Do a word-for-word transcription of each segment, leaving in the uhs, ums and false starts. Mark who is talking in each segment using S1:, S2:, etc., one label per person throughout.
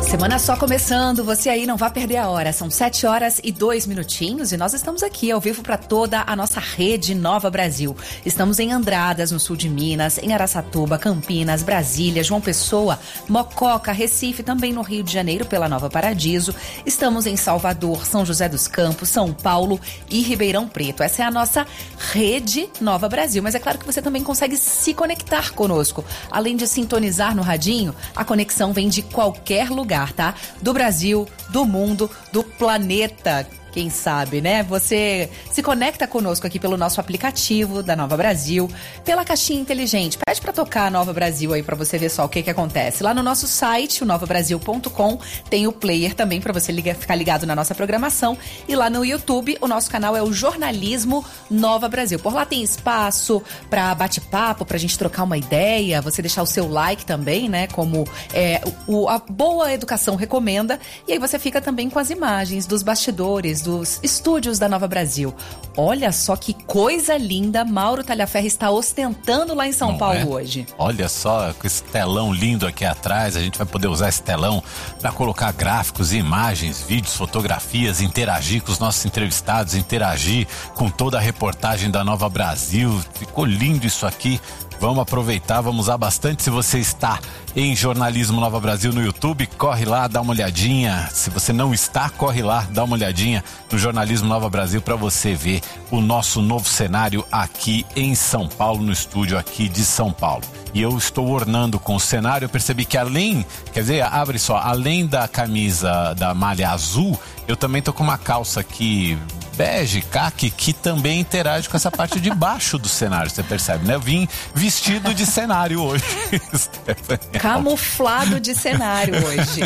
S1: Semana só começando, você aí não vai perder a hora. São sete horas e dois minutinhos e nós estamos aqui ao vivo para toda a nossa rede Nova Brasil. Estamos em Andradas, no sul de Minas, em Araçatuba, Campinas, Brasília, João Pessoa, Mococa, Recife, também no Rio de Janeiro pela Nova Paradiso. Estamos em Salvador, São José dos Campos, São Paulo e Ribeirão Preto. Essa é a nossa rede Nova Brasil, mas é claro que você também consegue se conectar conosco. Além de sintonizar no radinho, a conexão vem de qualquer lugar, tá? Do Brasil, do mundo, do planeta. Quem sabe, né? Você se conecta conosco aqui pelo nosso aplicativo da Nova Brasil, pela caixinha inteligente. Pede pra tocar a Nova Brasil aí pra você ver só o que que acontece. Lá no nosso site, o nova brasil ponto com, tem o player também pra você ligar, ficar ligado na nossa programação. E lá no YouTube, o nosso canal é o Jornalismo Nova Brasil. Por lá tem espaço pra bate-papo, pra gente trocar uma ideia, você deixar o seu like também, né? Como é, o, a boa educação recomenda. E aí você fica também com as imagens dos bastidores, dos estúdios da Nova Brasil. Olha só que coisa linda, Mauro Talhaferro está ostentando lá em São
S2: Não
S1: Paulo
S2: é?
S1: hoje.
S2: Olha só, com esse telão lindo aqui atrás, a gente vai poder usar esse telão para colocar gráficos, imagens, vídeos, fotografias, interagir com os nossos entrevistados, interagir com toda a reportagem da Nova Brasil. Ficou lindo isso aqui. Vamos aproveitar, vamos usar bastante. Se você está em Jornalismo Nova Brasil no YouTube, corre lá, dá uma olhadinha. Se você não está, corre lá, dá uma olhadinha no Jornalismo Nova Brasil para você ver o nosso novo cenário aqui em São Paulo, no estúdio aqui de São Paulo. E eu estou ornando com o cenário, eu percebi que além, quer dizer, abre só, além da camisa da malha azul, eu também tô com uma calça aqui bege, caqui, que também interage com essa parte de baixo do cenário, você percebe, né? Eu vim vestido de cenário hoje.
S1: Camuflado de cenário hoje.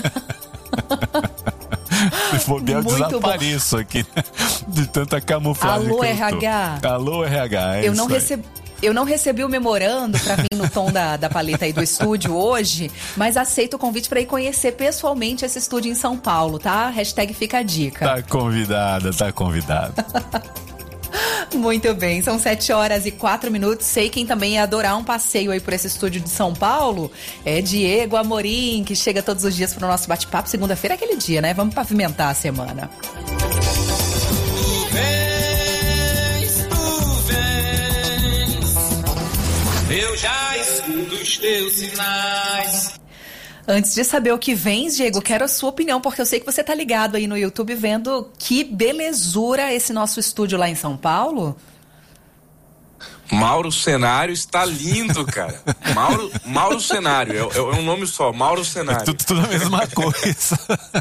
S2: Se for bem, eu desapareço aqui de tanta camuflagem.
S1: Alô,
S2: que eu
S1: R H.
S2: Tô. Alô, R H. É
S1: eu não
S2: isso aí.
S1: recebi. Eu não recebi o memorando para vir no tom da, da paleta aí do estúdio hoje, mas aceito o convite para ir conhecer pessoalmente esse estúdio em São Paulo, tá? Hashtag fica a dica.
S2: Tá convidada, tá convidada.
S1: Muito bem, são sete horas e quatro minutos. Sei quem também ia adorar um passeio aí por esse estúdio de São Paulo é Diego Amorim, que chega todos os dias pro nosso bate-papo. Segunda-feira é aquele dia, né? Vamos pavimentar a semana.
S3: Eu já escuto os teus sinais.
S1: Antes de saber o que vem, Diego, quero a sua opinião, porque eu sei que você tá ligado aí no YouTube vendo que belezura esse nosso estúdio lá em São Paulo.
S4: Mauro Cenário está lindo, cara. Mauro, Mauro Cenário, é, é um nome só, Mauro Cenário.
S2: É tudo, tudo a mesma coisa.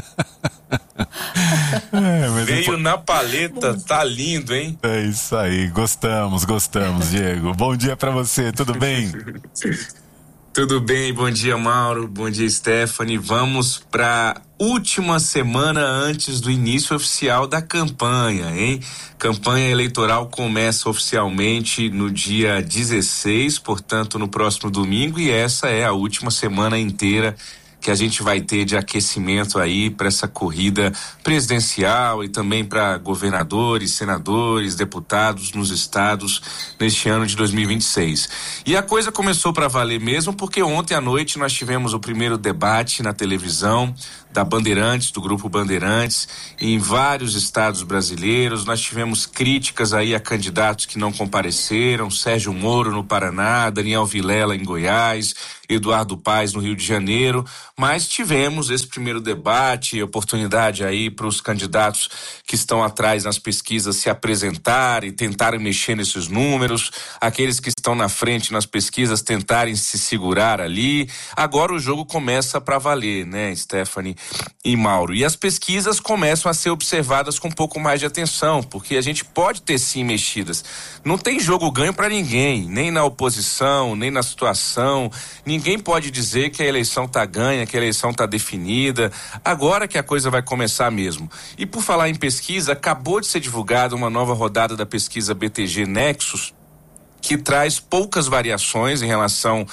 S2: É, mas
S4: Veio
S2: depois...
S4: na paleta, tá lindo, hein?
S2: É isso aí, gostamos, gostamos, Diego. Bom dia pra você, tudo bem?
S4: Tudo bem, bom dia, Mauro, bom dia, Stephanie. Vamos pra última semana antes do início oficial da campanha, hein? Campanha eleitoral começa oficialmente no dia dezesseis, portanto no próximo domingo, e essa é a última semana inteira que a gente vai ter de aquecimento aí para essa corrida presidencial e também para governadores, senadores, deputados nos estados neste ano de dois mil e vinte e seis. E a coisa começou para valer mesmo porque ontem à noite nós tivemos o primeiro debate na televisão da Bandeirantes, do Grupo Bandeirantes, em vários estados brasileiros. Nós tivemos críticas aí a candidatos que não compareceram, Sérgio Moro no Paraná, Daniel Vilela em Goiás, Eduardo Paes no Rio de Janeiro, mas tivemos esse primeiro debate, oportunidade aí para os candidatos que estão atrás nas pesquisas se apresentarem, tentarem mexer nesses números, aqueles que estão na frente nas pesquisas tentarem se segurar ali. Agora o jogo começa para valer, né, Stephanie e Mauro? E as pesquisas começam a ser observadas com um pouco mais de atenção, porque a gente pode ter sim mexidas. Não tem jogo ganho para ninguém, nem na oposição, nem na situação. Ninguém pode dizer que a eleição tá ganha, que a eleição tá definida. Agora que a coisa vai começar mesmo. E por falar em pesquisa, acabou de ser divulgada uma nova rodada da pesquisa B T G Nexus, que traz poucas variações em relação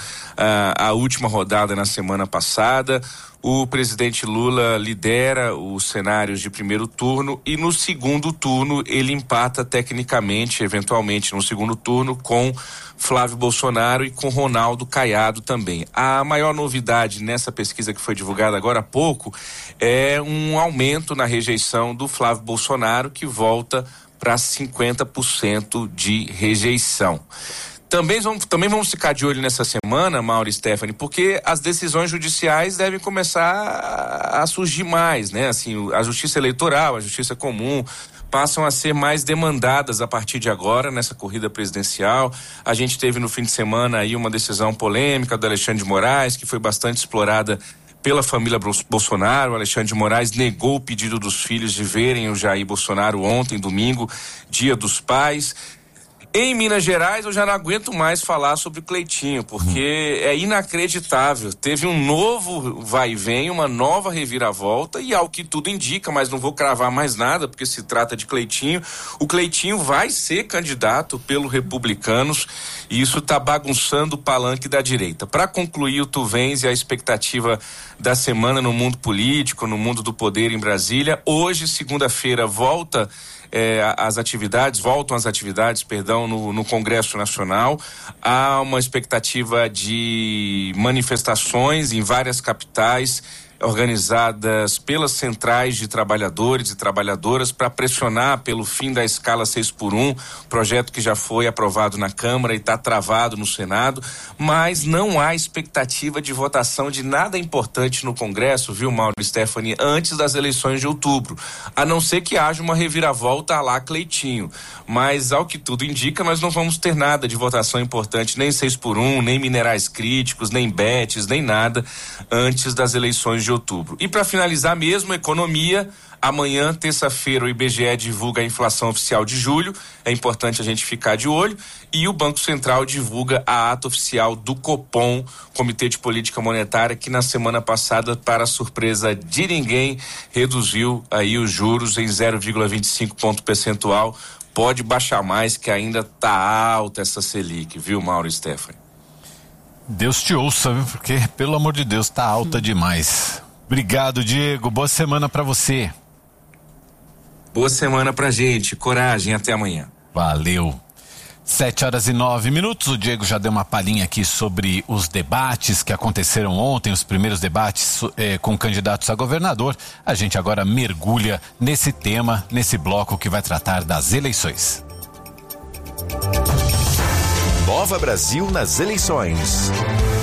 S4: à uh, última rodada na semana passada. O presidente Lula lidera os cenários de primeiro turno e no segundo turno ele empata tecnicamente, eventualmente no segundo turno, com Flávio Bolsonaro e com Ronaldo Caiado também. A maior novidade nessa pesquisa que foi divulgada agora há pouco é um aumento na rejeição do Flávio Bolsonaro, que volta para cinquenta por cento de rejeição. Também vamos, também vamos ficar de olho nessa semana, Mauro e Stephanie, porque as decisões judiciais devem começar a, a surgir mais, né? Assim, a justiça eleitoral, a justiça comum passam a ser mais demandadas a partir de agora nessa corrida presidencial. A gente teve no fim de semana aí uma decisão polêmica do Alexandre de Moraes, que foi bastante explorada pela família Bolsonaro. O Alexandre de Moraes negou o pedido dos filhos de verem o Jair Bolsonaro ontem, domingo, Dia dos Pais. Em Minas Gerais, eu já não aguento mais falar sobre o Cleitinho, porque é inacreditável. Teve um novo vai e vem, uma nova reviravolta, e ao que tudo indica, mas não vou cravar mais nada, porque se trata de Cleitinho, o Cleitinho vai ser candidato pelos Republicanos, e isso está bagunçando o palanque da direita. Para concluir o Tu Vens e a expectativa da semana no mundo político, no mundo do poder em Brasília, hoje, segunda-feira, volta É, as atividades, voltam as atividades, perdão, no, no Congresso Nacional. Há uma expectativa de manifestações em várias capitais, organizadas pelas centrais de trabalhadores e trabalhadoras para pressionar pelo fim da escala seis por um, projeto que já foi aprovado na Câmara e está travado no Senado, mas não há expectativa de votação de nada importante no Congresso, viu, Mauro e Stephanie, antes das eleições de outubro, a não ser que haja uma reviravolta à lá Cleitinho, mas ao que tudo indica, nós não vamos ter nada de votação importante, nem seis por um, nem minerais críticos, nem B E Ts, nem nada antes das eleições de outubro. E para finalizar mesmo, economia, amanhã, terça-feira, o I B G E divulga a inflação oficial de julho, é importante a gente ficar de olho, e o Banco Central divulga a ata oficial do Copom, Comitê de Política Monetária, que na semana passada, para surpresa de ninguém, reduziu aí os juros em zero vírgula vinte e cinco ponto percentual. Pode baixar mais, que ainda tá alta essa Selic, viu, Mauro e Stephanie?
S2: Deus te ouça, viu? Porque, pelo amor de Deus, tá alta hum. demais. Obrigado, Diego. Boa semana pra você.
S4: Boa semana pra gente. Coragem. Até amanhã.
S2: Valeu. Sete horas e nove minutos. O Diego já deu uma palhinha aqui sobre os debates que aconteceram ontem, os primeiros debates eh, com candidatos a governador. A gente agora mergulha nesse tema, nesse bloco que vai tratar das eleições.
S5: Nova Brasil nas eleições.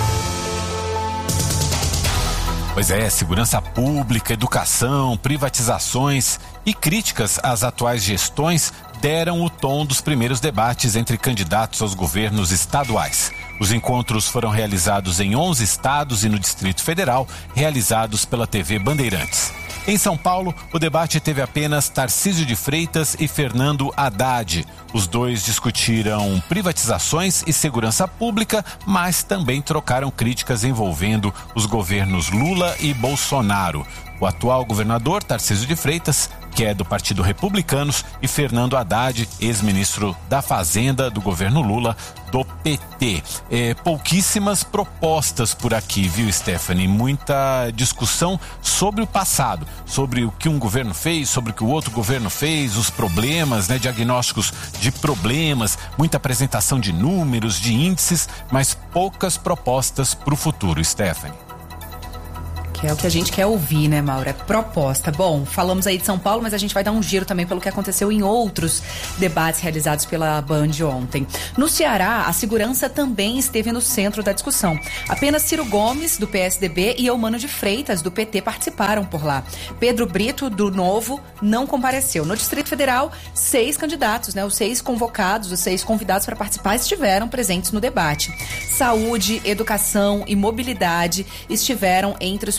S2: Pois é, segurança pública, educação, privatizações e críticas às atuais gestões deram o tom dos primeiros debates entre candidatos aos governos estaduais. Os encontros foram realizados em onze estados e no Distrito Federal, realizados pela T V Bandeirantes. Em São Paulo, o debate teve apenas Tarcísio de Freitas e Fernando Haddad. Os dois discutiram privatizações e segurança pública, mas também trocaram críticas envolvendo os governos Lula e Bolsonaro. O atual governador, Tarcísio de Freitas, que é do Partido Republicanos, e Fernando Haddad, ex-ministro da Fazenda do governo Lula, do P T. É, pouquíssimas propostas por aqui, viu, Stephanie? Muita discussão sobre o passado, sobre o que um governo fez, sobre o que o outro governo fez, os problemas, né, diagnósticos de problemas, muita apresentação de números, de índices, mas poucas propostas para o futuro, Stephanie.
S1: Que é o que a gente quer ouvir, né, Maura? Proposta. Bom, falamos aí de São Paulo, mas a gente vai dar um giro também pelo que aconteceu em outros debates realizados pela Band ontem. No Ceará, a segurança também esteve no centro da discussão. Apenas Ciro Gomes, do P S D B, e Eumano de Freitas, do P T, participaram por lá. Pedro Brito, do Novo, não compareceu. No Distrito Federal, seis candidatos, né? Os seis convocados, os seis convidados para participar estiveram presentes no debate. Saúde, educação e mobilidade estiveram entre os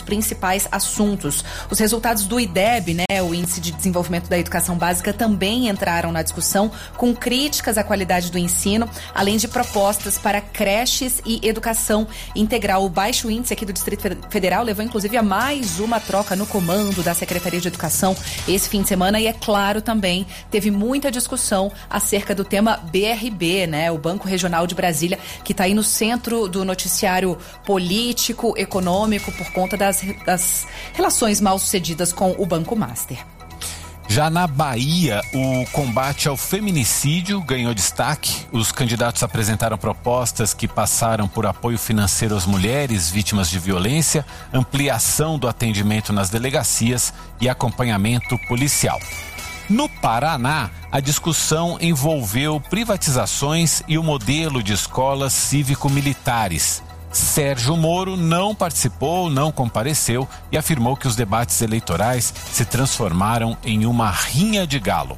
S1: principais assuntos. Os resultados do I D E B, né, o Índice de Desenvolvimento da Educação Básica, também entraram na discussão, com críticas à qualidade do ensino, além de propostas para creches e educação integral. O baixo índice aqui do Distrito Federal levou, inclusive, a mais uma troca no comando da Secretaria de Educação esse fim de semana e, é claro, também teve muita discussão acerca do tema B R B, né, o Banco Regional de Brasília, que está aí no centro do noticiário político, econômico, por conta das, das relações mal sucedidas com o Banco Master.
S2: Já na Bahia, o combate ao feminicídio ganhou destaque. Os candidatos apresentaram propostas que passaram por apoio financeiro às mulheres vítimas de violência, ampliação do atendimento nas delegacias e acompanhamento policial. No Paraná, a discussão envolveu privatizações e o modelo de escolas cívico-militares. Sérgio Moro não participou, não compareceu e afirmou que os debates eleitorais se transformaram em uma rinha de galo.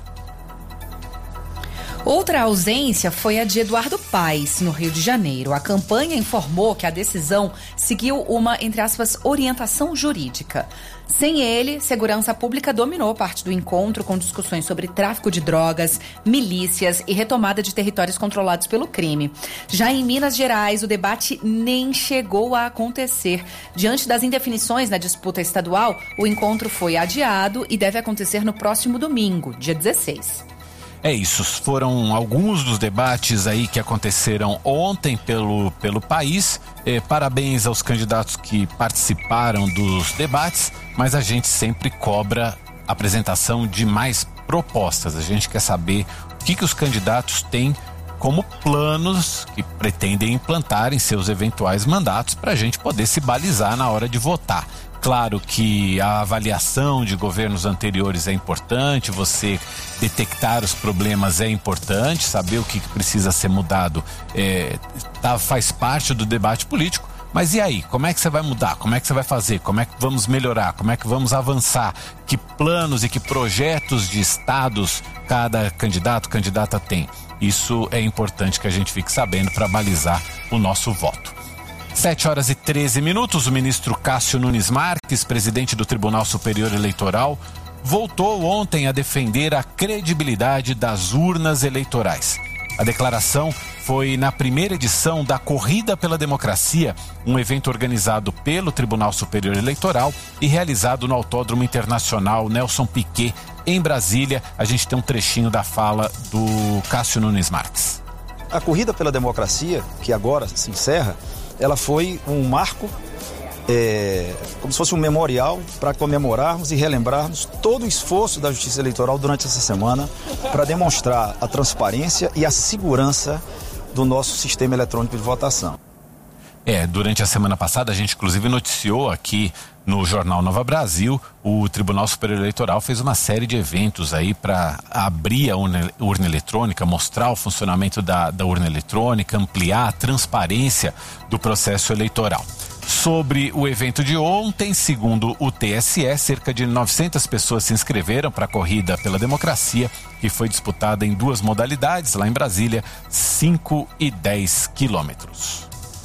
S1: Outra ausência foi a de Eduardo Paes, no Rio de Janeiro. A campanha informou que a decisão seguiu uma, entre aspas, orientação jurídica. Sem ele, segurança pública dominou parte do encontro, com discussões sobre tráfico de drogas, milícias e retomada de territórios controlados pelo crime. Já em Minas Gerais, o debate nem chegou a acontecer. Diante das indefinições na disputa estadual, o encontro foi adiado e deve acontecer no próximo domingo, dia dezesseis.
S2: É isso, foram alguns dos debates aí que aconteceram ontem pelo, pelo país. Eh, parabéns aos candidatos que participaram dos debates, mas a gente sempre cobra a apresentação de mais propostas. A gente quer saber o que, que os candidatos têm como planos que pretendem implantar em seus eventuais mandatos para a gente poder se balizar na hora de votar. Claro que a avaliação de governos anteriores é importante, você detectar os problemas é importante, saber o que precisa ser mudado é, tá, faz parte do debate político. Mas e aí, como é que você vai mudar? Como é que você vai fazer? Como é que vamos melhorar? Como é que vamos avançar? Que planos e que projetos de estados cada candidato, candidata tem? Isso é importante que a gente fique sabendo para balizar o nosso voto. sete horas e treze minutos, o ministro Cássio Nunes Marques, presidente do Tribunal Superior Eleitoral, voltou ontem a defender a credibilidade das urnas eleitorais. A declaração foi na primeira edição da Corrida pela Democracia, um evento organizado pelo Tribunal Superior Eleitoral e realizado no Autódromo Internacional Nelson Piquet, em Brasília. A gente tem um trechinho da fala do Cássio Nunes Marques.
S6: A Corrida pela Democracia, que agora se encerra, ela foi um marco, é, como se fosse um memorial para comemorarmos e relembrarmos todo o esforço da Justiça Eleitoral durante essa semana para demonstrar a transparência e a segurança do nosso sistema eletrônico de votação.
S2: É, durante a semana passada a gente inclusive noticiou aqui no Jornal Nova Brasil, o Tribunal Superior Eleitoral fez uma série de eventos aí para abrir a urna, urna eletrônica, mostrar o funcionamento da, da urna eletrônica, ampliar a transparência do processo eleitoral. Sobre o evento de ontem, segundo o T S E, cerca de novecentas pessoas se inscreveram para a Corrida pela Democracia, que foi disputada em duas modalidades, lá em Brasília, cinco e dez quilômetros.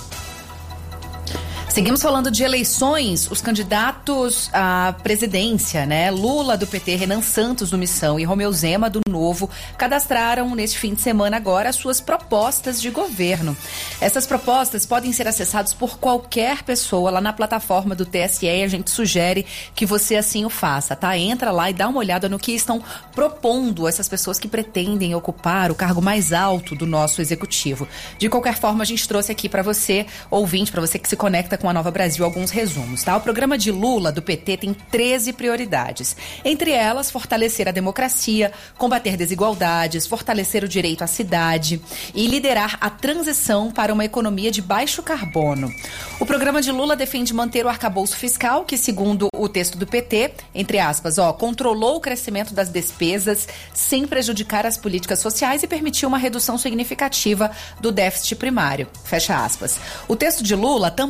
S1: Seguimos falando de eleições. Os candidatos à presidência, né? Lula do P T, Renan Santos do Missão e Romeu Zema do Novo cadastraram neste fim de semana agora suas propostas de governo. Essas propostas podem ser acessadas por qualquer pessoa lá na plataforma do T S E e a gente sugere que você assim o faça, tá? Entra lá e dá uma olhada no que estão propondo essas pessoas que pretendem ocupar o cargo mais alto do nosso executivo. De qualquer forma, a gente trouxe aqui para você, ouvinte, para você que se conecta com a Nova Brasil, alguns resumos, tá? O programa de Lula, do P T, tem treze prioridades. Entre elas, fortalecer a democracia, combater desigualdades, fortalecer o direito à cidade e liderar a transição para uma economia de baixo carbono. O programa de Lula defende manter o arcabouço fiscal, que, segundo o texto do P T, entre aspas, ó, controlou o crescimento das despesas sem prejudicar as políticas sociais e permitiu uma redução significativa do déficit primário. Fecha aspas. O texto de Lula também planeja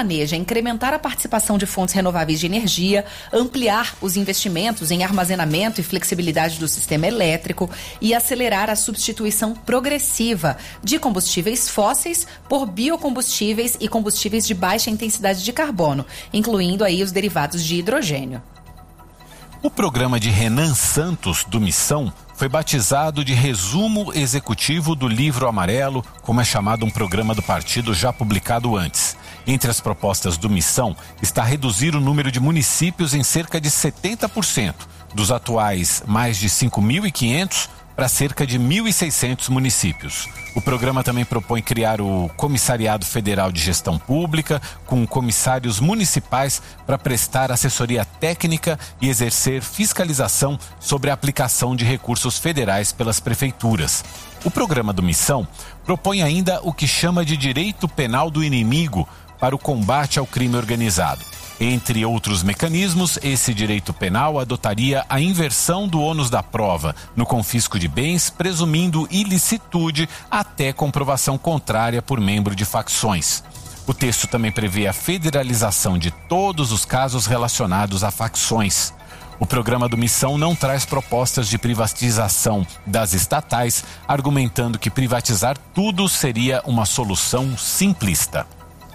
S1: planeja incrementar a participação de fontes renováveis de energia, ampliar os investimentos em armazenamento e flexibilidade do sistema elétrico e acelerar a substituição progressiva de combustíveis fósseis por biocombustíveis e combustíveis de baixa intensidade de carbono, incluindo aí os derivados de hidrogênio.
S2: O programa de Renan Santos, do Missão, foi batizado de Resumo Executivo do Livro Amarelo, como é chamado um programa do partido já publicado antes. Entre as propostas do Missão está reduzir o número de municípios em cerca de setenta por cento, dos atuais mais de cinco mil e quinhentos para cerca de mil e seiscentos municípios. O programa também propõe criar o Comissariado Federal de Gestão Pública, com comissários municipais para prestar assessoria técnica e exercer fiscalização sobre a aplicação de recursos federais pelas prefeituras. O programa do Missão propõe ainda o que chama de direito penal do inimigo para o combate ao crime organizado. Entre outros mecanismos, esse direito penal adotaria a inversão do ônus da prova no confisco de bens, presumindo ilicitude até comprovação contrária por membro de facções. O texto também prevê a federalização de todos os casos relacionados a facções. O programa do Missão não traz propostas de privatização das estatais, argumentando que privatizar tudo seria uma solução simplista.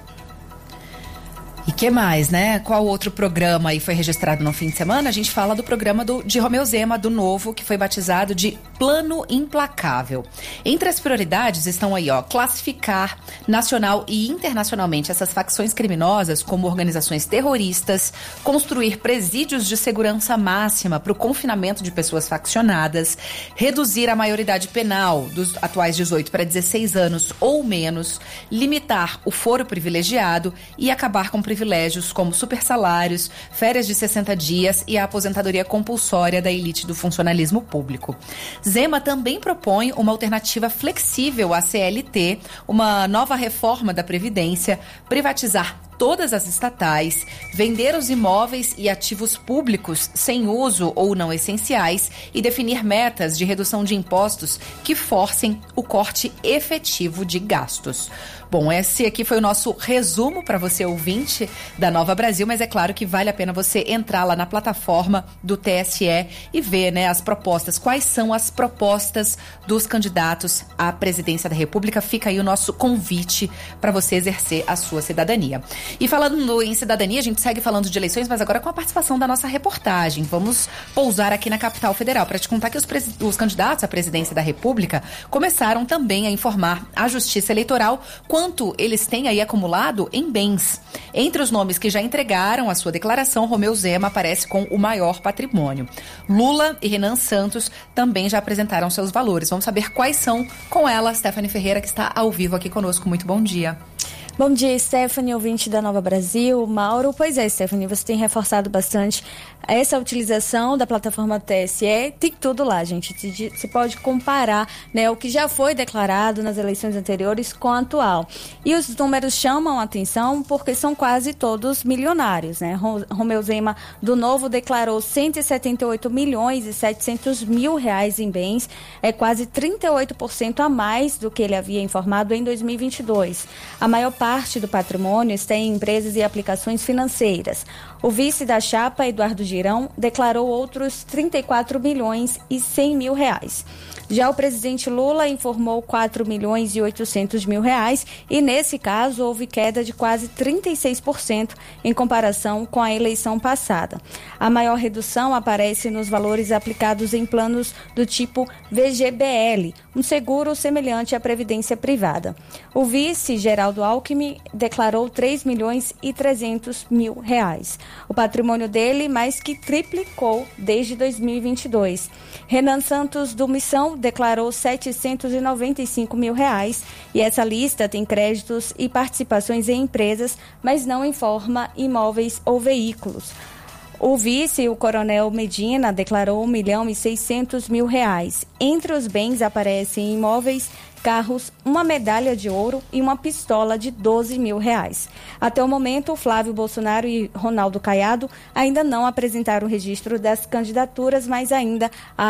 S1: E que mais, né? Qual outro programa aí foi registrado no fim de semana? A gente fala do programa do, de Romeu Zema, do Novo, que foi batizado de Plano Implacável. Entre as prioridades estão aí, ó, classificar nacional e internacionalmente essas facções criminosas como organizações terroristas, construir presídios de segurança máxima para o confinamento de pessoas faccionadas, reduzir a maioridade penal dos atuais dezoito para dezesseis anos ou menos, limitar o foro privilegiado e acabar com privilégios como supersalários, férias de sessenta dias e a aposentadoria compulsória da elite do funcionalismo público. Zema também propõe uma alternativa flexível à C L T, uma nova reforma da Previdência, privatizar todas as estatais, vender os imóveis e ativos públicos sem uso ou não essenciais e definir metas de redução de impostos que forcem o corte efetivo de gastos. Bom, esse aqui foi o nosso resumo para você, ouvinte da Nova Brasil, mas é claro que vale a pena você entrar lá na plataforma do T S E e ver, né, as propostas. Quais são as propostas dos candidatos à presidência da República? Fica aí o nosso convite para você exercer a sua cidadania. E falando em cidadania, a gente segue falando de eleições, mas agora com a participação da nossa reportagem. Vamos pousar aqui na capital federal para te contar que os, pres- os candidatos à presidência da República começaram também a informar à Justiça Eleitoral quanto eles têm aí acumulado em bens. Entre os nomes que já entregaram a sua declaração, Romeu Zema aparece com o maior patrimônio. Lula e Renan Santos também já apresentaram seus valores. Vamos saber quais são com ela, Stephanie Ferreira, que está ao vivo aqui conosco. Muito bom dia.
S7: Bom dia, Stephanie, ouvinte da Nova Brasil. Mauro, pois é, Stephanie, você tem reforçado bastante essa utilização da plataforma T S E. Tem tudo lá, gente. Você pode comparar, né, o que já foi declarado nas eleições anteriores com o atual. E os números chamam a atenção porque são quase todos milionários, né? Romeu Zema, do Novo, declarou cento e setenta e oito milhões e setecentos mil reais em bens. É quase trinta e oito por cento a mais do que ele havia informado em dois mil e vinte e dois. A maior parte parte do patrimônio está em empresas e aplicações financeiras. O vice da chapa, Eduardo Girão, declarou outros trinta e quatro milhões e cem mil reais. Já o presidente Lula informou quatro milhões e oitocentos mil reais e, nesse caso, houve queda de quase trinta e seis por cento em comparação com a eleição passada. A maior redução aparece nos valores aplicados em planos do tipo V G B L, um seguro semelhante à previdência privada. O vice, Geraldo Alckmin, declarou três milhões e trezentos mil reais. O patrimônio dele mais que triplicou desde dois mil e vinte e dois. Renan Santos, do Missão, declarou setecentos e noventa e cinco mil reais e essa lista tem créditos e participações em empresas, mas não informa imóveis ou veículos. O vice, o coronel Medina, declarou um milhão e seiscentos mil reais. Entre os bens aparecem imóveis, carros, uma medalha de ouro e uma pistola de doze mil reais. Até o momento, Flávio Bolsonaro e Ronaldo Caiado ainda não apresentaram o registro das candidaturas, mas ainda há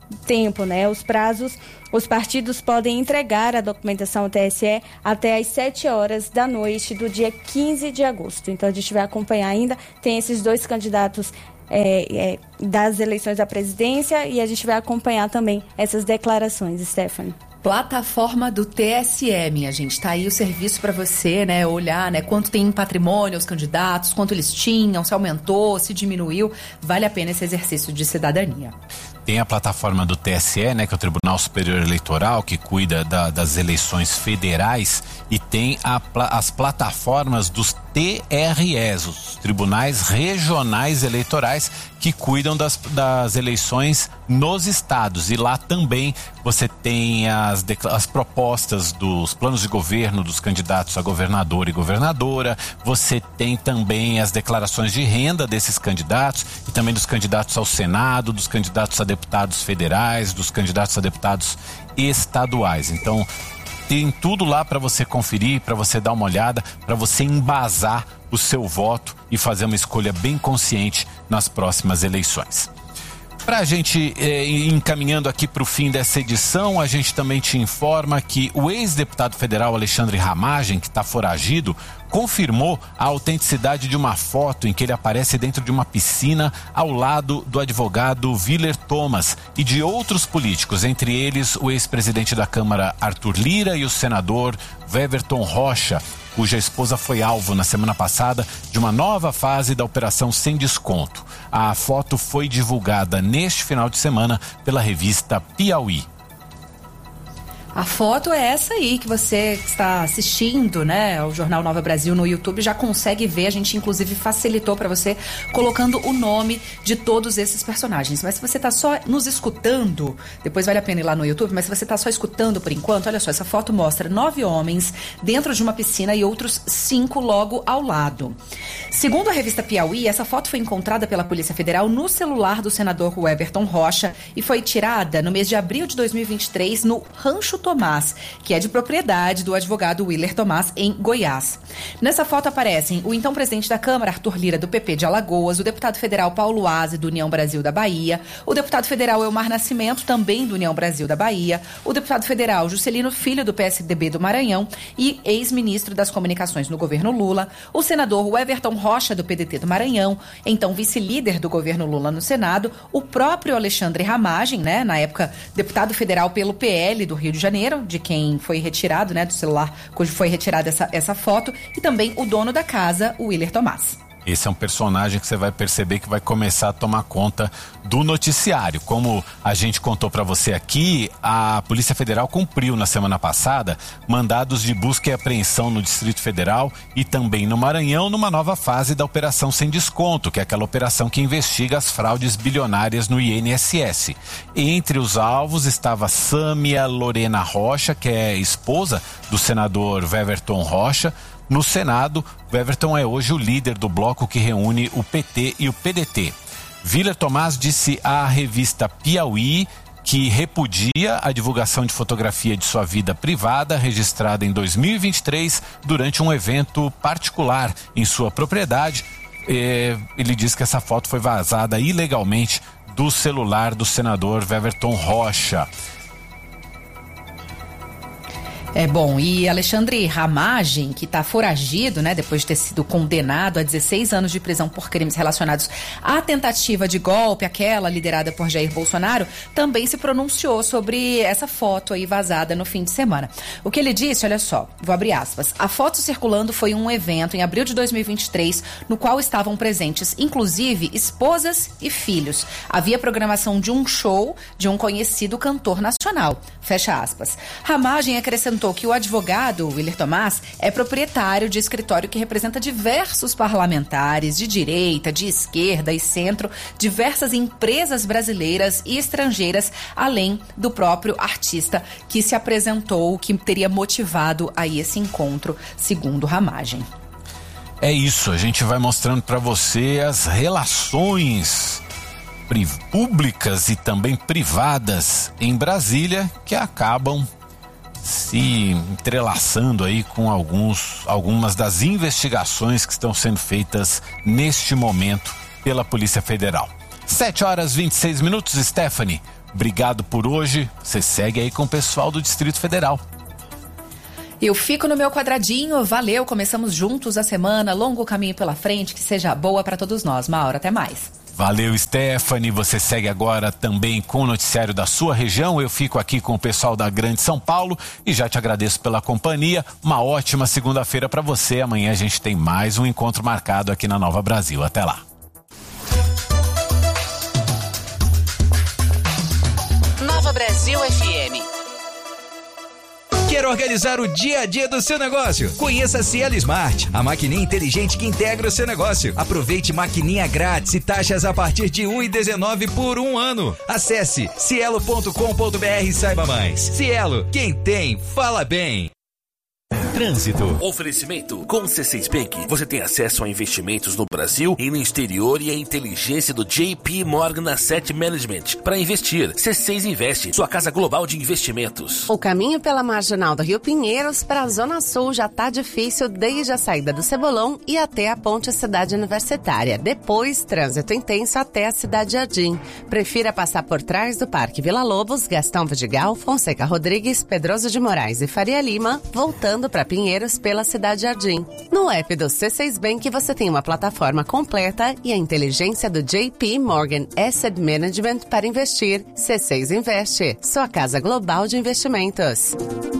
S7: tempo, né? Os prazos, os partidos podem entregar a documentação ao T S E até às sete horas da noite do dia quinze de agosto. Então a gente vai acompanhar ainda, tem esses dois candidatos é, é, das eleições à presidência e a gente vai acompanhar também essas declarações, Stephanie.
S1: Plataforma do T S E, minha gente, tá aí o serviço para você, né, olhar, né, quanto tem em patrimônio os candidatos, quanto eles tinham, se aumentou, se diminuiu, vale a pena esse exercício de cidadania.
S2: Tem a plataforma do T S E, né, que é o Tribunal Superior Eleitoral, que cuida da, das eleições federais, e tem a, as plataformas dos T R Es, os Tribunais Regionais Eleitorais, que cuidam das, das eleições nos estados. E lá também você tem as, as propostas dos planos de governo dos candidatos a governador e governadora, você tem também as declarações de renda desses candidatos e também dos candidatos ao Senado, dos candidatos a deputados federais, dos candidatos a deputados estaduais. Então, tem tudo lá para você conferir, para você dar uma olhada, para você embasar o seu voto e fazer uma escolha bem consciente nas próximas eleições. Para a gente eh, ir encaminhando aqui para o fim dessa edição, a gente também te informa que o ex-deputado federal Alexandre Ramagem, que está foragido, confirmou a autenticidade de uma foto em que ele aparece dentro de uma piscina ao lado do advogado Willer Thomas e de outros políticos, entre eles o ex-presidente da Câmara Arthur Lira e o senador Weverton Rocha, cuja esposa foi alvo na semana passada de uma nova fase da Operação Sem Desconto. A foto foi divulgada neste final de semana pela revista Piauí.
S1: A foto é essa aí que você está assistindo, né, ao Jornal Nova Brasil no YouTube, já consegue ver. A gente inclusive facilitou para você colocando o nome de todos esses personagens. Mas se você está só nos escutando, depois vale a pena ir lá no YouTube, mas se você está só escutando por enquanto, olha só, essa foto mostra nove homens dentro de uma piscina e outros cinco logo ao lado. Segundo a revista Piauí, essa foto foi encontrada pela Polícia Federal no celular do senador Weverton Rocha e foi tirada no mês de abril de dois mil e vinte e três no Rancho Tomás, que é de propriedade do advogado Willer Thomas, em Goiás. Nessa foto aparecem o então presidente da Câmara, Arthur Lira, do P P de Alagoas, o deputado federal Paulo Aze, do União Brasil da Bahia, o deputado federal Elmar Nascimento, também do União Brasil da Bahia, o deputado federal Juscelino Filho, do P S D B do Maranhão e ex-ministro das Comunicações no governo Lula, o senador Weverton Rocha, do P D T do Maranhão, então vice-líder do governo Lula no Senado, o próprio Alexandre Ramagem, né, na época deputado federal pelo P L do Rio de Janeiro, de quem foi retirado, né, do celular, cujo foi retirada essa, essa foto, e também o dono da casa, o Willer Thomas.
S2: Esse é um personagem que você vai perceber que vai começar a tomar conta do noticiário. Como a gente contou para você aqui, a Polícia Federal cumpriu na semana passada mandados de busca e apreensão no Distrito Federal e também no Maranhão, numa nova fase da Operação Sem Desconto, que é aquela operação que investiga as fraudes bilionárias no I N S S. Entre os alvos estava Sâmia Lorena Rocha, que é esposa do senador Weverton Rocha. No Senado, Weverton é hoje o líder do bloco que reúne o P T e o P D T. Willer Thomas disse à revista Piauí que repudia a divulgação de fotografia de sua vida privada registrada em dois mil e vinte e três durante um evento particular em sua propriedade. Ele diz que essa foto foi vazada ilegalmente do celular do senador Weverton Rocha.
S1: É bom, e Alexandre Ramagem, que está foragido, né, depois de ter sido condenado a dezesseis anos de prisão por crimes relacionados à tentativa de golpe, aquela liderada por Jair Bolsonaro, também se pronunciou sobre essa foto aí vazada no fim de semana. O que ele disse, olha só, vou abrir aspas, a foto circulando foi um evento em abril de dois mil e vinte e três, no qual estavam presentes, inclusive, esposas e filhos. Havia programação de um show de um conhecido cantor nacional, fecha aspas. Ramagem acrescentou que o advogado Willer Thomas é proprietário de escritório que representa diversos parlamentares de direita, de esquerda e centro, diversas empresas brasileiras e estrangeiras, além do próprio artista que se apresentou, que teria motivado aí esse encontro, segundo Ramagem.
S2: É isso, a gente vai mostrando para você as relações públicas e também privadas em Brasília que acabam se entrelaçando aí com alguns, algumas das investigações que estão sendo feitas neste momento pela Polícia Federal. sete horas e vinte e seis minutos, Stephanie. Obrigado por hoje. Você segue aí com o pessoal do Distrito Federal.
S1: Eu fico no meu quadradinho. Valeu, começamos juntos a semana. Longo caminho pela frente, que seja boa para todos nós. Mauro, até mais.
S2: Valeu, Stephanie. Você segue agora também com o noticiário da sua região. Eu fico aqui com o pessoal da Grande São Paulo e já te agradeço pela companhia. Uma ótima segunda-feira para você. Amanhã a gente tem mais um encontro marcado aqui na Nova Brasil. Até lá.
S8: Nova Brasil F M.
S9: Quer organizar o dia a dia do seu negócio? Conheça a Cielo Smart, a maquininha inteligente que integra o seu negócio. Aproveite maquininha grátis e taxas a partir de um real e dezenove centavos por um ano. Acesse cielo ponto com ponto br e saiba mais. Cielo, quem tem, fala bem.
S10: Trânsito. Oferecimento. Com o C seis Bank, você tem acesso a investimentos no Brasil e no exterior e a inteligência do J P Morgan Asset Management para investir. C seis Investe, sua casa global de investimentos.
S8: O caminho pela Marginal do Rio Pinheiros para a Zona Sul já tá difícil desde a saída do Cebolão e até a Ponte Cidade Universitária. Depois, trânsito intenso até a Cidade Jardim. Prefira passar por trás do Parque Vila Lobos, Gastão Vidigal, Fonseca Rodrigues, Pedroso de Moraes e Faria Lima, voltando para Pinheiros pela Cidade Jardim. No app do C seis Bank você tem uma plataforma completa e a inteligência do J P Morgan Asset Management para investir. C seis Investe, sua casa global de investimentos.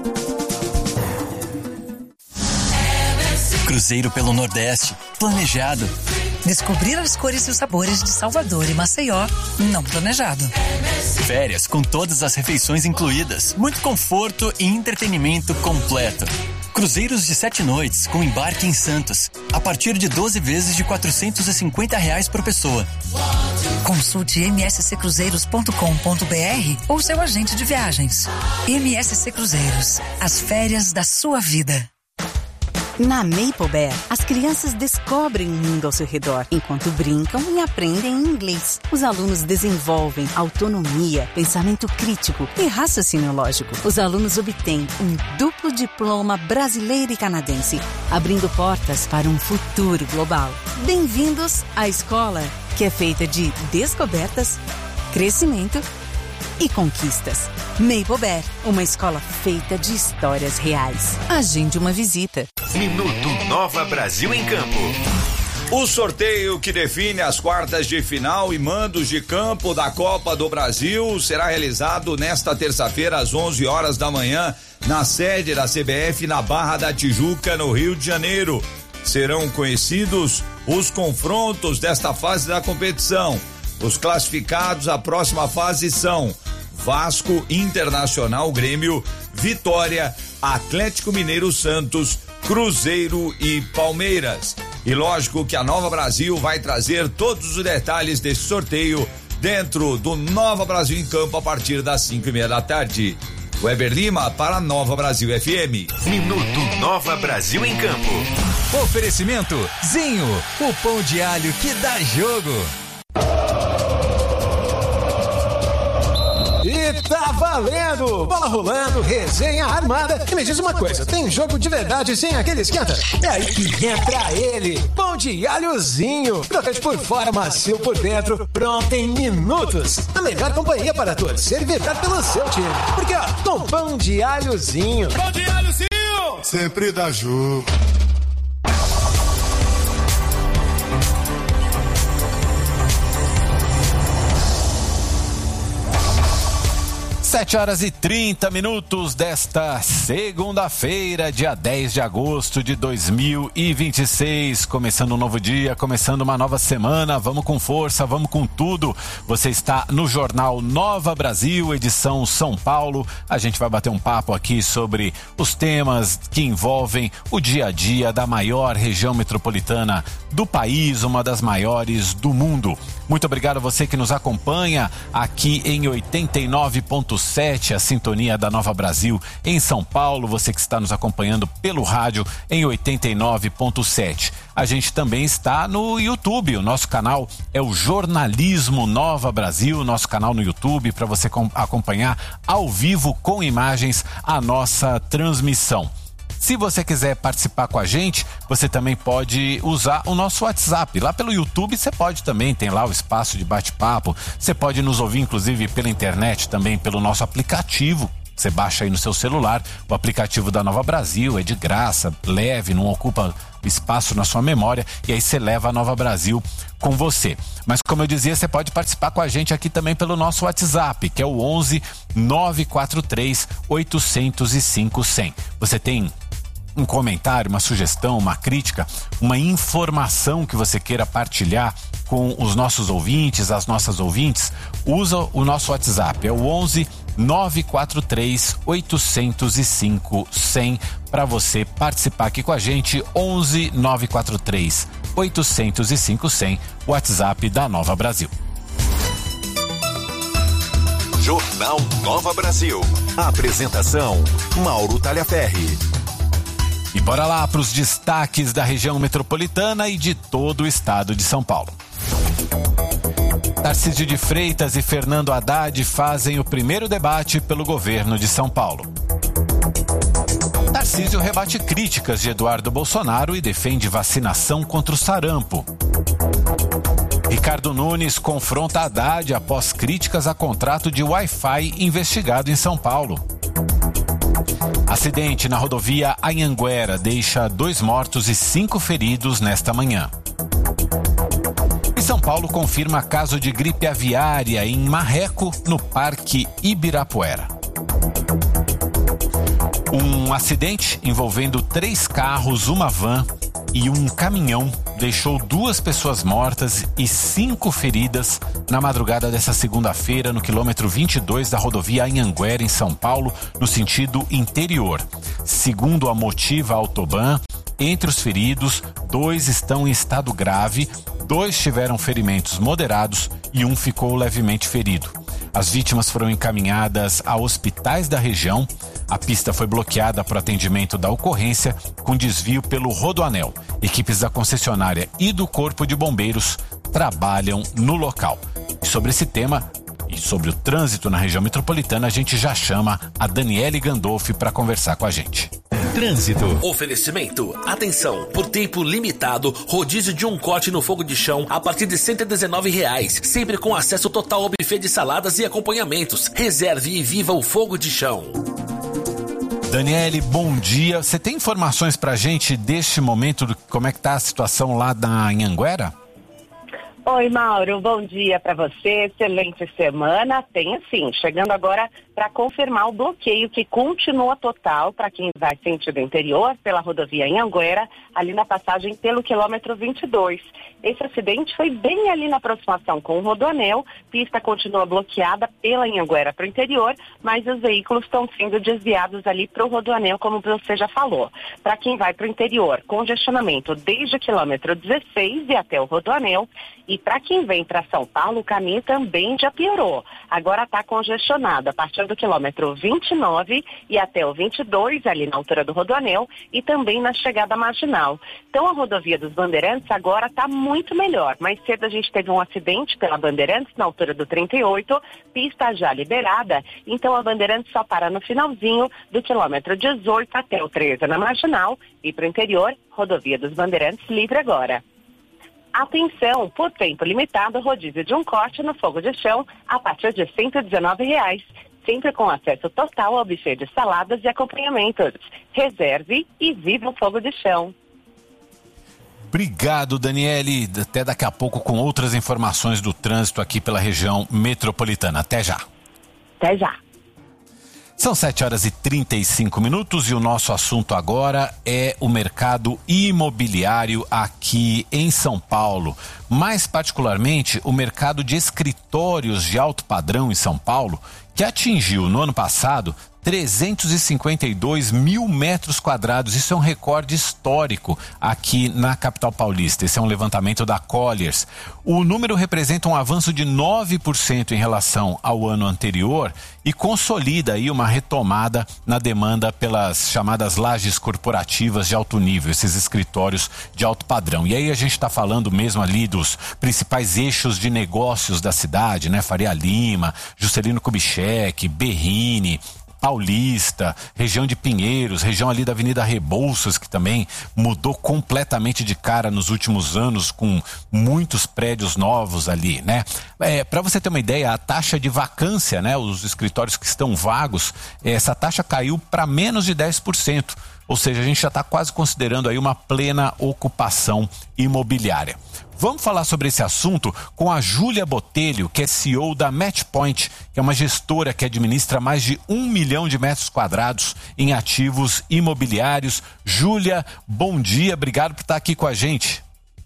S11: Cruzeiro pelo Nordeste, planejado. Descobrir as cores e os sabores de Salvador e Maceió, não planejado. Férias com todas as refeições incluídas, muito conforto e entretenimento completo. Cruzeiros de sete noites com embarque em Santos, a partir de doze vezes de quatrocentos e cinquenta reais por pessoa. Consulte m s c cruzeiros ponto com ponto b r ou seu agente de viagens. M S C Cruzeiros, as férias da sua vida.
S12: Na Maple Bear, as crianças descobrem o mundo ao seu redor, enquanto brincam e aprendem inglês. Os alunos desenvolvem autonomia, pensamento crítico e raciocínio lógico. Os alunos obtêm um duplo diploma brasileiro e canadense, abrindo portas para um futuro global. Bem-vindos à escola, que é feita de descobertas, crescimento e conquistas. Maple Bear, uma escola feita de histórias reais. Agende uma visita.
S5: Minuto Nova Brasil em Campo.
S13: O sorteio que define as quartas de final e mandos de campo da Copa do Brasil será realizado nesta terça-feira às onze horas da manhã na sede da C B F na Barra da Tijuca, no Rio de Janeiro. Serão conhecidos os confrontos desta fase da competição. Os classificados à próxima fase são Vasco, Internacional, Grêmio, Vitória, Atlético Mineiro, Santos, Cruzeiro e Palmeiras. E lógico que a Nova Brasil vai trazer todos os detalhes desse sorteio dentro do Nova Brasil em Campo a partir das cinco e meia da tarde. Weber Lima para Nova Brasil F M.
S5: Minuto Nova Brasil em Campo.
S9: Oferecimento Zinho, o pão de alho que dá jogo.
S14: E tá valendo! Bola rolando, resenha armada. E me diz uma coisa, tem jogo de verdade sem aquele esquenta? É aí que entra ele, pão de alhozinho. Crocante por fora, macio por dentro, pronto em minutos. A melhor companhia para torcer e vibrar pelo seu time. Porque ó, com pão de alhozinho.
S15: Pão de alhozinho! Sempre dá jogo.
S2: sete horas e trinta minutos desta segunda-feira, dia dez de agosto de dois mil e vinte e seis. Começando um novo dia, começando uma nova semana. Vamos com força, vamos com tudo. Você está no Jornal Nova Brasil, edição São Paulo. A gente vai bater um papo aqui sobre os temas que envolvem o dia a dia da maior região metropolitana do país, uma das maiores do mundo. Muito obrigado a você que nos acompanha aqui em oitenta e nove ponto sete, a sintonia da Nova Brasil em São Paulo. Você que está nos acompanhando pelo rádio em oitenta e nove ponto sete. A gente também está no YouTube. O nosso canal é o Jornalismo Nova Brasil, nosso canal no YouTube, para você acompanhar ao vivo com imagens a nossa transmissão. Se você quiser participar com a gente, você também pode usar o nosso WhatsApp. Lá pelo YouTube você pode também, tem lá o espaço de bate-papo. Você pode nos ouvir, inclusive, pela internet, também pelo nosso aplicativo. Você baixa aí no seu celular o aplicativo da Nova Brasil, é de graça, leve, não ocupa espaço na sua memória, e aí você leva a Nova Brasil com você. Mas como eu dizia, você pode participar com a gente aqui também pelo nosso WhatsApp, que é o onze nove quatro três oito zero cinco zero zero. Você tem um comentário, uma sugestão, uma crítica, uma informação que você queira partilhar com os nossos ouvintes, as nossas ouvintes, usa o nosso WhatsApp, é o onze nove quatro três oito zero cinco zero para você participar aqui com a gente. Onze nove quatro três oito zero cinco zero, WhatsApp da Nova Brasil.
S5: Jornal Nova Brasil. Apresentação: Mauro Talhaferri.
S2: E bora lá para os destaques da região metropolitana e de todo o estado de São Paulo. Tarcísio de Freitas e Fernando Haddad fazem o primeiro debate pelo governo de São Paulo. Tarcísio rebate críticas de Eduardo Bolsonaro e defende vacinação contra o sarampo. Ricardo Nunes confronta Haddad após críticas a contrato de Wi-Fi investigado em São Paulo. Acidente na rodovia Anhanguera deixa dois mortos e cinco feridos nesta manhã. E São Paulo confirma caso de gripe aviária em Marreco, no Parque Ibirapuera. Um acidente envolvendo três carros, uma van e um caminhão deixou duas pessoas mortas e cinco feridas na madrugada dessa segunda-feira no quilômetro vinte e dois da rodovia Anhanguera, em São Paulo, no sentido interior. Segundo a Motiva Autoban, entre os feridos, dois estão em estado grave, dois tiveram ferimentos moderados e um ficou levemente ferido. As vítimas foram encaminhadas a hospitais da região. A pista foi bloqueada para o atendimento da ocorrência, com desvio pelo Rodoanel. Equipes da concessionária e do Corpo de Bombeiros trabalham no local. E sobre esse tema e sobre o trânsito na região metropolitana, a gente já chama a Daniele Gandolfi para conversar com a gente.
S10: Trânsito. Oferecimento. Atenção. Por tempo limitado, rodízio de um corte no fogo de chão a partir de cento e dezenove reais. Sempre com acesso total ao buffet de saladas e acompanhamentos. Reserve e viva o fogo de chão.
S2: Daniele, bom dia. Você tem informações pra gente deste momento, do, como é que tá a situação lá da Anhanguera?
S16: Oi, Mauro, bom dia para você, excelente semana. Tem sim, chegando agora para confirmar o bloqueio que continua total para quem vai sentido interior pela rodovia Anhanguera, ali na passagem pelo quilômetro vinte e dois. Esse acidente foi bem ali na aproximação com o Rodoanel, pista continua bloqueada pela Anhanguera para o interior, mas os veículos estão sendo desviados ali para o Rodoanel, como você já falou. Para quem vai para o interior, congestionamento desde o quilômetro dezesseis e até o Rodoanel. E para quem vem para São Paulo, o caminho também já piorou. Agora está congestionado a partir do quilômetro vinte e nove e até o vinte e dois, ali na altura do Rodoanel, e também na chegada marginal. Então a rodovia dos Bandeirantes agora está muito melhor. Mais cedo a gente teve um acidente pela Bandeirantes na altura do trinta e oito, pista já liberada, então a Bandeirantes só para no finalzinho do quilômetro dezoito até o treze na marginal, e para o interior, rodovia dos Bandeirantes livre agora. Atenção, por tempo limitado, rodízio de um corte no fogo de chão a partir de cento e dezenove reais. Sempre com acesso total ao buffet de saladas e acompanhamentos. Reserve e viva o fogo de chão.
S2: Obrigado, Daniele. Até daqui a pouco com outras informações do trânsito aqui pela região metropolitana. Até já.
S16: Até já.
S2: São sete horas e trinta e cinco minutos e o nosso assunto agora é o mercado imobiliário aqui em São Paulo. Mais particularmente, o mercado de escritórios de alto padrão em São Paulo, que atingiu no ano passado trezentos e cinquenta e dois mil metros quadrados. Isso é um recorde histórico aqui na capital paulista. Esse é um levantamento da Colliers. O número representa um avanço de nove por cento em relação ao ano anterior e consolida aí uma retomada na demanda pelas chamadas lajes corporativas de alto nível, esses escritórios de alto padrão. E aí a gente está falando mesmo ali dos principais eixos de negócios da cidade, né? Faria Lima, Juscelino Kubitschek, Berrini, Paulista, região de Pinheiros, região ali da Avenida Rebouças, que também mudou completamente de cara nos últimos anos, com muitos prédios novos ali, né? É, para você ter uma ideia, a taxa de vacância, né? Os escritórios que estão vagos, essa taxa caiu para menos de dez por cento. Ou seja, a gente já está quase considerando aí uma plena ocupação imobiliária. Vamos falar sobre esse assunto com a Júlia Botelho, que é C E O da Matchpoint, que é uma gestora que administra mais de um milhão de metros quadrados em ativos imobiliários. Júlia, bom dia, obrigado por estar aqui com a gente.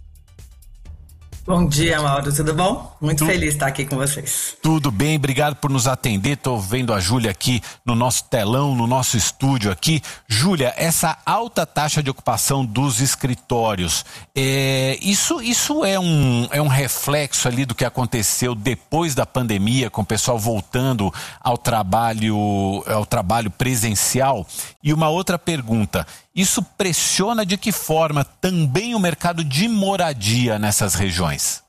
S17: Bom dia, Mauro, tudo bom? Muito tudo, feliz de estar aqui com vocês.
S2: Tudo bem, obrigado por nos atender. Estou vendo a Júlia aqui no nosso telão, no nosso estúdio aqui. Júlia, essa alta taxa de ocupação dos escritórios, é, isso, isso é, um, é um reflexo ali do que aconteceu depois da pandemia, com o pessoal voltando ao trabalho, ao trabalho presencial? E uma outra pergunta, isso pressiona de que forma também o mercado de moradia nessas regiões?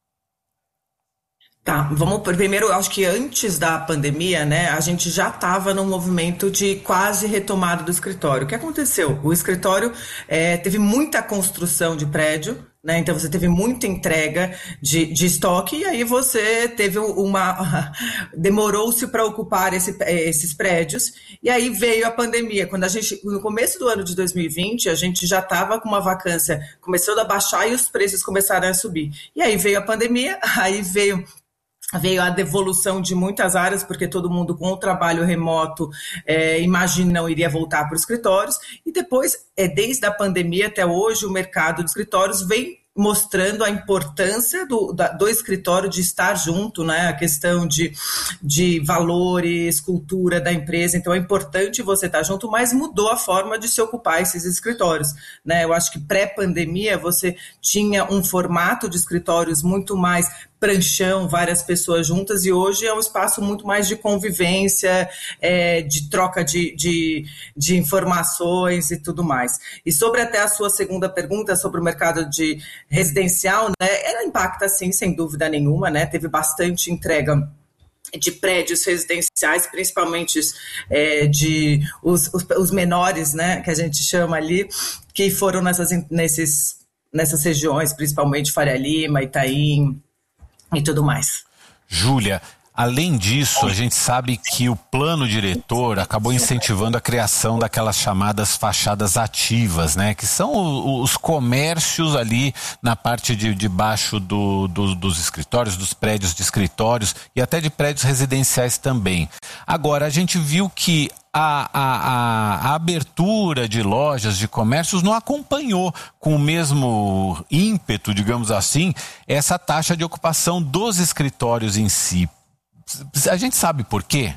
S17: Tá, vamos primeiro, acho que antes da pandemia, né, a gente já estava num movimento de quase retomada do escritório. O que aconteceu? O escritório é, teve muita construção de prédio, né, então você teve muita entrega de, de estoque e aí você teve uma... demorou-se para ocupar esse, esses prédios e aí veio a pandemia. Quando a gente, no começo do ano de dois mil e vinte, a gente já estava com uma vacância começando a baixar e os preços começaram a subir. E aí veio a pandemia, aí veio... Veio a devolução de muitas áreas, porque todo mundo com o trabalho remoto, é, imagina, não iria voltar para os escritórios. E depois, é, desde a pandemia até hoje, o mercado de escritórios vem mostrando a importância do, da, do escritório de estar junto, né? A questão de, de valores, cultura da empresa. Então, é importante você estar junto, mas mudou a forma de se ocupar esses escritórios, né? Eu acho que pré-pandemia você tinha um formato de escritórios muito mais pranchão, várias pessoas juntas, e hoje é um espaço muito mais de convivência, é, de troca de, de, de informações e tudo mais. E sobre até a sua segunda pergunta sobre o mercado de residencial, né, ela impacta sim, sem dúvida nenhuma, né, teve bastante entrega de prédios residenciais, principalmente é, de os, os, os menores, né, que a gente chama ali, que foram nessas, nesses, nessas regiões, principalmente Faria Lima, Itaim, e tudo mais.
S2: Júlia, além disso, a gente sabe que o plano diretor acabou incentivando a criação daquelas chamadas fachadas ativas, né? Que são o, os comércios ali na parte de, de baixo do, do, dos escritórios, dos prédios de escritórios e até de prédios residenciais também. Agora, a gente viu que A, a, a, a abertura de lojas, de comércios não acompanhou com o mesmo ímpeto, digamos assim, essa taxa de ocupação dos escritórios em si. A gente sabe por quê?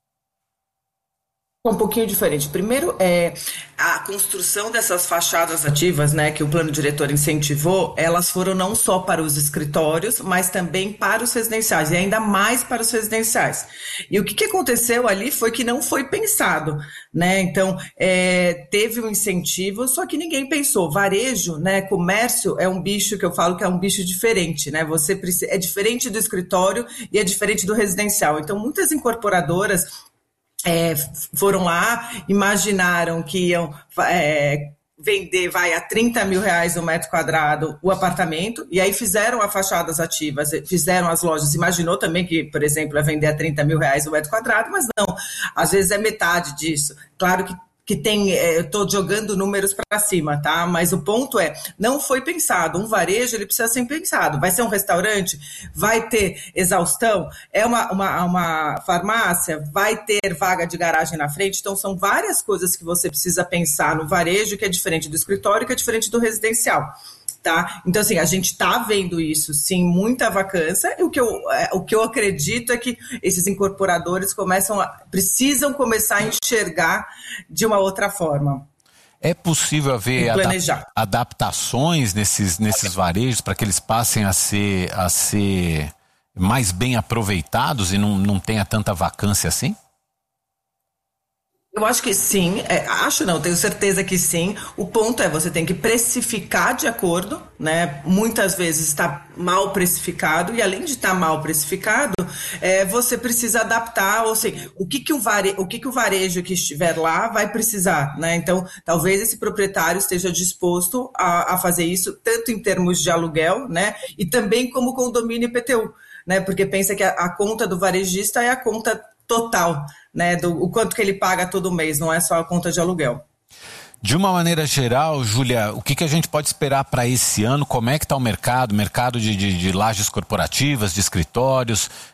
S17: Um pouquinho diferente. Primeiro, é, a construção dessas fachadas ativas, né, que o plano diretor incentivou, elas foram não só para os escritórios, mas também para os residenciais, e ainda mais para os residenciais. E o que, que aconteceu ali foi que não foi pensado, né? Então, é, teve um incentivo, só que ninguém pensou. Varejo, né, comércio é um bicho que eu falo que é um bicho diferente, né? Você precisa, é diferente do escritório e é diferente do residencial. Então, muitas incorporadoras É, foram lá, imaginaram que iam é, vender, vai, a trinta mil reais o metro quadrado o apartamento, e aí fizeram as fachadas ativas, fizeram as lojas, imaginou também que, por exemplo, ia vender a trinta mil reais o metro quadrado, mas não, às vezes é metade disso. Claro que que tem, eu estou jogando números para cima, tá? Mas o ponto é, não foi pensado. Um varejo, ele precisa ser pensado. Vai ser um restaurante? Vai ter exaustão? É uma, uma, uma farmácia? Vai ter vaga de garagem na frente? Então, são várias coisas que você precisa pensar no varejo, que é diferente do escritório, que é diferente do residencial. Tá? Então, assim, a gente está vendo isso, sim, muita vacância, e o que, eu, é, o que eu acredito é que esses incorporadores começam a, precisam começar a enxergar de uma outra forma.
S2: É possível haver adap- adaptações nesses, nesses varejos para que eles passem a ser, a ser mais bem aproveitados e não, não tenha tanta vacância assim?
S17: Eu acho que sim, é, acho não, tenho certeza que sim. O ponto é você tem que precificar de acordo, né? Muitas vezes está mal precificado e além de estar mal precificado, é, você precisa adaptar, ou seja, o que que o, vare, o que que o varejo que estiver lá vai precisar, né? Então, talvez esse proprietário esteja disposto a, a fazer isso, tanto em termos de aluguel, né? E também como condomínio I P T U, né? Porque pensa que a, a conta do varejista é a conta total, né, do o quanto que ele paga todo mês, não é só a conta de aluguel.
S2: De uma maneira geral, Júlia, o que, que a gente pode esperar para esse ano? Como é que está o mercado? Mercado de, de, de lajes corporativas, de escritórios,